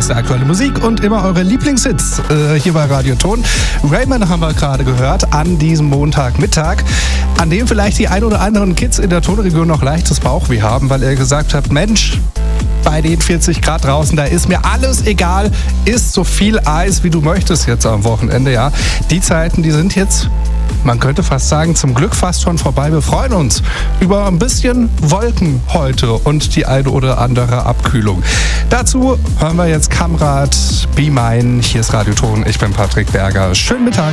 beste aktuelle Musik und immer eure Lieblingshits hier bei Radio Ton. Raymond haben wir gerade gehört an diesem Montagmittag, an dem vielleicht die ein oder anderen Kids in der Tonregion noch leichtes Bauchweh haben, weil er gesagt hat, Mensch, bei den 40 Grad draußen, da ist mir alles egal, isst so viel Eis, wie du möchtest jetzt am Wochenende, ja. Die Zeiten, die sind jetzt, man könnte fast sagen, zum Glück fast schon vorbei. Wir freuen uns über ein bisschen Wolken heute und die eine oder andere Abkühlung. Dazu hören wir jetzt Kamrat Be Mine. Hier ist Radio Ton. Ich bin Patrick Berger. Schönen Mittag.